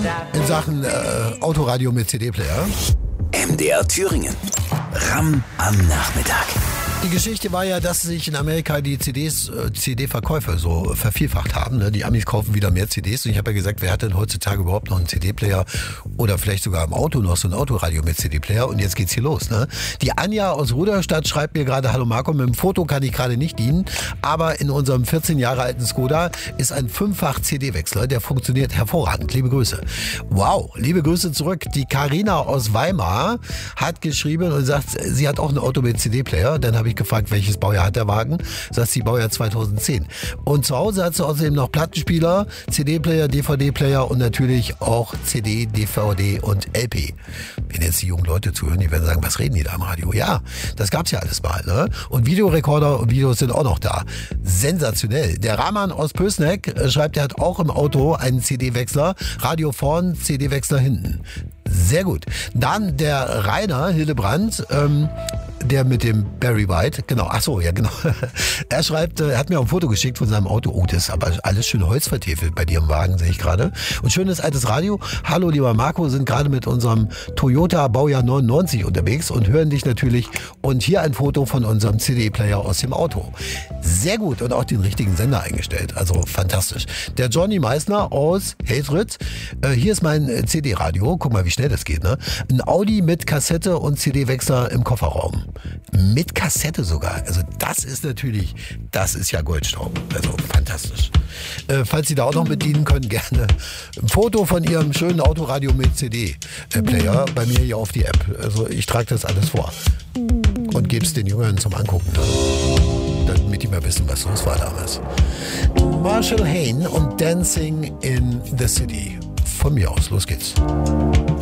in Sachen Autoradio mit CD-Player. MDR Thüringen. Ram am Nachmittag. Die Geschichte war ja, dass sich in Amerika die CD-Verkäufe so vervielfacht haben. Ne? Die Amis kaufen wieder mehr CDs. Und ich habe ja gesagt, wer hat denn heutzutage überhaupt noch einen CD-Player oder vielleicht sogar im Auto noch so ein Autoradio mit CD-Player? Und jetzt geht's hier los. Ne? Die Anja aus Rudolstadt schreibt mir gerade, hallo Marco, mit dem Foto kann ich gerade nicht dienen, aber in unserem 14 Jahre alten Skoda ist ein 5-fach-CD-Wechsler, der funktioniert hervorragend. Liebe Grüße. Wow, liebe Grüße zurück. Die Carina aus Weimar hat geschrieben und sagt, sie hat auch ein Auto mit CD-Player. Dann habe ich gefragt, welches Baujahr hat der Wagen? Sagt sie, Baujahr 2010. Und zu Hause hat sie außerdem noch Plattenspieler, CD-Player, DVD-Player und natürlich auch CD, DVD und LP. Wenn jetzt die jungen Leute zuhören, die werden sagen, was reden die da im Radio? Ja, das gab's ja alles mal. Ne? Und Videorekorder und Videos sind auch noch da. Sensationell. Der Rahman aus Pößneck schreibt, er hat auch im Auto einen CD-Wechsler, Radio vorn, CD-Wechsler hinten. Sehr gut. Dann der Rainer Hildebrandt, der mit dem Barry White, genau, ach so, ja genau. Er schreibt, er hat mir auch ein Foto geschickt von seinem Auto. Oh, das ist aber alles schön holzvertäfelt bei dir im Wagen, sehe ich gerade. Und schönes altes Radio. Hallo, lieber Marco, sind gerade mit unserem Toyota Baujahr 99 unterwegs und hören dich natürlich. Und hier ein Foto von unserem CD-Player aus dem Auto. Sehr gut und auch den richtigen Sender eingestellt. Also fantastisch. Der Johnny Meissner aus Helfrit. Hier ist mein CD-Radio. Guck mal, wie schnell das geht, ne? Ein Audi mit Kassette und CD-Wechsler im Kofferraum. Mit Kassette sogar. Also das ist ja Goldstaub. Also fantastisch. Falls Sie da auch noch bedienen können, gerne ein Foto von Ihrem schönen Autoradio mit CD-Player bei mir hier auf die App. Also ich trage das alles vor und gebe es den Jüngern zum Angucken. Damit die mal wissen, was los war damals. Marshall Hayne und Dancing in the City. Von mir aus, los geht's.